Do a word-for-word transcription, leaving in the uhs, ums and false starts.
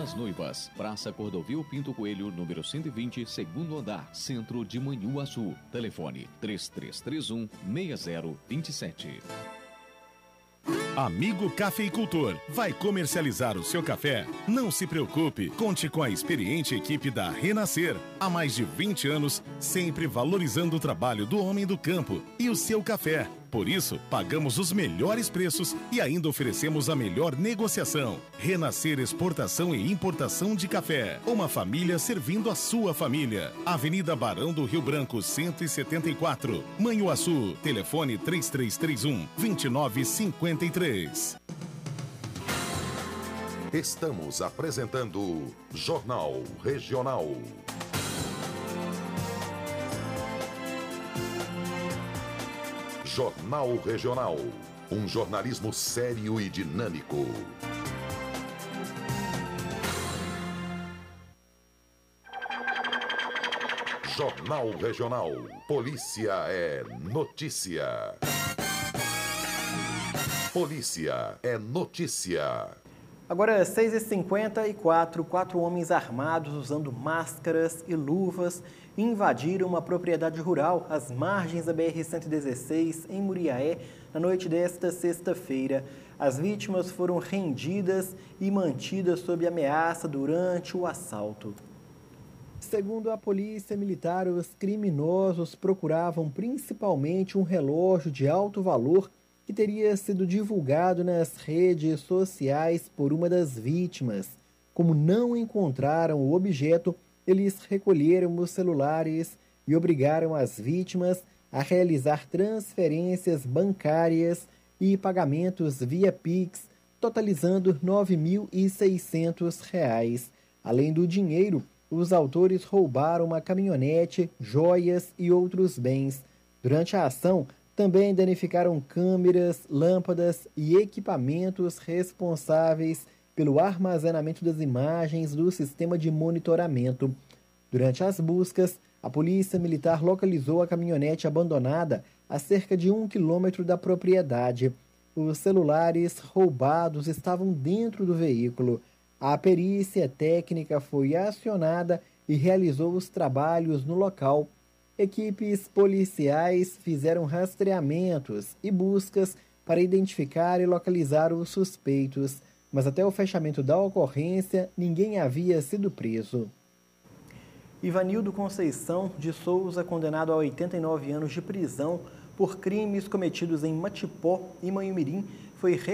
das Noivas, Praça Cordovil Pinto Coelho, número cento e vinte, segundo andar, Centro de Manhuaçu. Telefone três três três um, seis zero dois sete. Amigo cafeicultor, vai comercializar o seu café? Não se preocupe, conte com a experiente equipe da Renascer. Há mais de vinte anos, sempre valorizando o trabalho do homem do campo e o seu café. Por isso, pagamos os melhores preços e ainda oferecemos a melhor negociação. Renascer Exportação e Importação de Café. Uma família servindo a sua família. Avenida Barão do Rio Branco, cento e setenta e quatro. Manhuaçu. Telefone três três três um, dois nove cinco três. Estamos apresentando Jornal Regional. Jornal Regional. Um jornalismo sério e dinâmico. Jornal Regional. Polícia é notícia. Polícia é notícia. Agora, seis e cinquenta e quatro, quatro homens armados usando máscaras e luvas invadiram uma propriedade rural às margens da B R cento e dezesseis, em Muriaé, na noite desta sexta-feira. As vítimas foram rendidas e mantidas sob ameaça durante o assalto. Segundo a polícia militar, os criminosos procuravam principalmente um relógio de alto valor que teria sido divulgado nas redes sociais por uma das vítimas. Como não encontraram o objeto, eles recolheram os celulares e obrigaram as vítimas a realizar transferências bancárias e pagamentos via Pix, totalizando nove mil e seiscentos reais. Além do dinheiro, os autores roubaram uma caminhonete, joias e outros bens. Durante a ação, também danificaram câmeras, lâmpadas e equipamentos responsáveis pelo armazenamento das imagens do sistema de monitoramento. Durante as buscas, a polícia militar localizou a caminhonete abandonada a cerca de um quilômetro da propriedade. Os celulares roubados estavam dentro do veículo. A perícia técnica foi acionada e realizou os trabalhos no local. Equipes policiais fizeram rastreamentos e buscas para identificar e localizar os suspeitos, mas até o fechamento da ocorrência, ninguém havia sido preso. Ivanildo Conceição de Souza, condenado a oitenta e nove anos de prisão por crimes cometidos em Matipó e Manhumirim, foi